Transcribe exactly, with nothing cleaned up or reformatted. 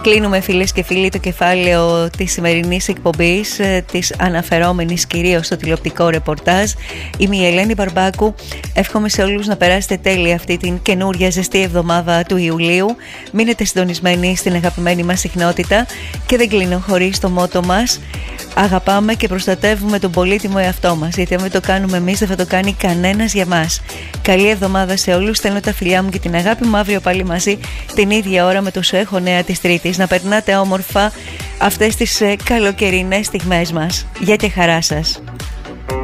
Κλείνουμε, φίλες και φίλοι, το κεφάλαιο της σημερινής εκπομπής, της αναφερόμενης κυρίως στο τηλεοπτικό ρεπορτάζ. Είμαι η Ελένη Μπαρμπάκου. Εύχομαι σε όλους να περάσετε τέλεια αυτή την καινούρια ζεστή εβδομάδα του Ιουλίου. Μείνετε συντονισμένοι στην αγαπημένη μας συχνότητα και δεν κλείνω χωρίς το μότο μας. Αγαπάμε και προστατεύουμε τον πολύτιμο εαυτό μας, γιατί αν δεν το κάνουμε εμείς δεν θα το κάνει κανένας για μας. Καλή εβδομάδα σε όλους. Στέλνω τα φιλιά μου και την αγάπη μου. Αύριο πάλι μαζί την ίδια ώρα με το Σου έχω νέα της Τρίτης. Να περνάτε όμορφα αυτές τις καλοκαιρινές στιγμές μας. Γεια και χαρά σας.